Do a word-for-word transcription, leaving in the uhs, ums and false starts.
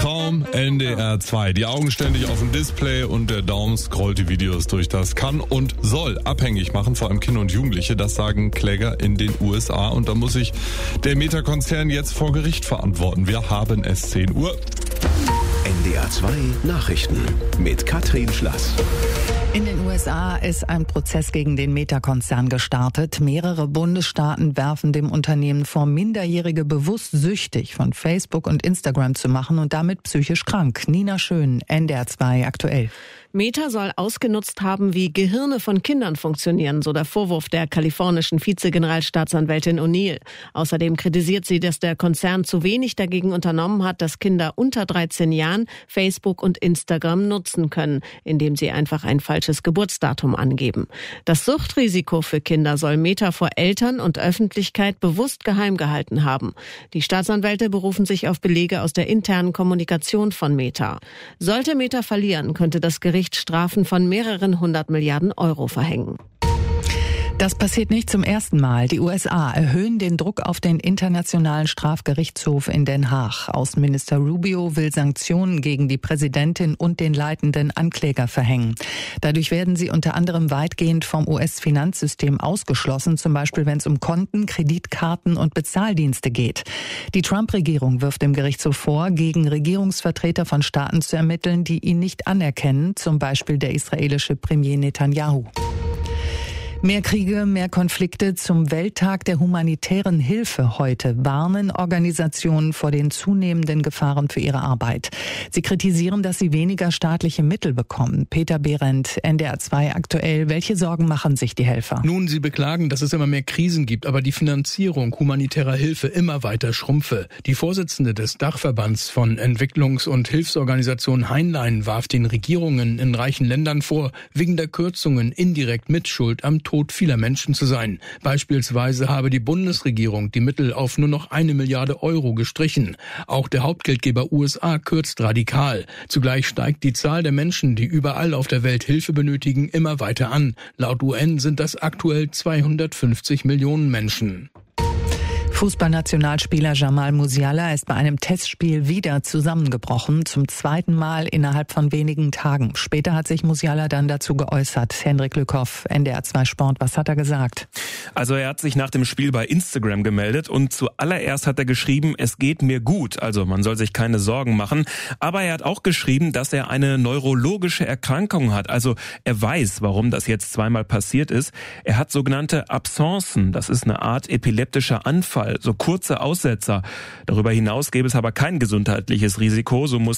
Traum N D R zwei. Die Augen ständig auf dem Display und der Daumen scrollt die Videos durch. Das kann und soll abhängig machen, vor allem Kinder und Jugendliche. Das sagen Kläger in den U S A. Und da muss sich der Meta-Konzern jetzt vor Gericht verantworten. Wir haben es zehn Uhr. N D R zwei Nachrichten mit Katrin Schlass. In den U S A ist ein Prozess gegen den Meta-Konzern gestartet. Mehrere Bundesstaaten werfen dem Unternehmen vor, Minderjährige bewusst süchtig von Facebook und Instagram zu machen und damit psychisch krank. Nina Schön, N D R zwei aktuell. Meta soll ausgenutzt haben, wie Gehirne von Kindern funktionieren, so der Vorwurf der kalifornischen Vizegeneralstaatsanwältin O'Neill. Außerdem kritisiert sie, dass der Konzern zu wenig dagegen unternommen hat, dass Kinder unter dreizehn Jahren Facebook und Instagram nutzen können, indem sie einfach ein falsches Geburtsdatum angeben. Das Suchtrisiko für Kinder soll Meta vor Eltern und Öffentlichkeit bewusst geheim gehalten haben. Die Staatsanwälte berufen sich auf Belege aus der internen Kommunikation von Meta. Sollte Meta verlieren, könnte das Gericht Strafen von mehreren hundert Milliarden Euro verhängen. Das passiert nicht zum ersten Mal. Die U S A erhöhen den Druck auf den Internationalen Strafgerichtshof in Den Haag. Außenminister Rubio will Sanktionen gegen die Präsidentin und den leitenden Ankläger verhängen. Dadurch werden sie unter anderem weitgehend vom U S-Finanzsystem ausgeschlossen, zum Beispiel wenn es um Konten, Kreditkarten und Bezahldienste geht. Die Trump-Regierung wirft dem Gerichtshof vor, gegen Regierungsvertreter von Staaten zu ermitteln, die ihn nicht anerkennen, zum Beispiel der israelische Premier Netanyahu. Mehr Kriege, mehr Konflikte. Zum Welttag der humanitären Hilfe heute warnen Organisationen vor den zunehmenden Gefahren für ihre Arbeit. Sie kritisieren, dass sie weniger staatliche Mittel bekommen. Peter Behrendt, N D R zwei aktuell. Welche Sorgen machen sich die Helfer? Nun, sie beklagen, dass es immer mehr Krisen gibt, aber die Finanzierung humanitärer Hilfe immer weiter schrumpfe. Die Vorsitzende des Dachverbands von Entwicklungs- und Hilfsorganisationen Heinlein warf den Regierungen in reichen Ländern vor, wegen der Kürzungen indirekt Mitschuld am Tod vieler Menschen zu sein. Beispielsweise habe die Bundesregierung die Mittel auf nur noch eine Milliarde Euro gestrichen. Auch der Hauptgeldgeber U S A kürzt radikal. Zugleich steigt die Zahl der Menschen, die überall auf der Welt Hilfe benötigen, immer weiter an. Laut U N sind das aktuell zweihundertfünfzig Millionen Menschen. Fußballnationalspieler Jamal Musiala ist bei einem Testspiel wieder zusammengebrochen, zum zweiten Mal innerhalb von wenigen Tagen. Später hat sich Musiala dann dazu geäußert. Hendrik Lückhoff, N D R zwei Sport, was hat er gesagt? Also er hat sich nach dem Spiel bei Instagram gemeldet und zuallererst hat er geschrieben, es geht mir gut, also man soll sich keine Sorgen machen. Aber er hat auch geschrieben, dass er eine neurologische Erkrankung hat, also er weiß, warum das jetzt zweimal passiert ist. Er hat sogenannte Absencen, das ist eine Art epileptischer Anfall, so kurze Aussetzer. Darüber hinaus gäbe es aber kein gesundheitliches Risiko, so muss